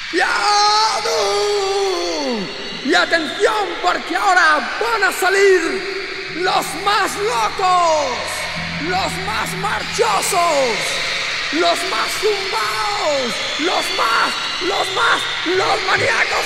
Y atención, porque ahora van a salir los más locos, los más marchosos, los más zumbaos, los maníacos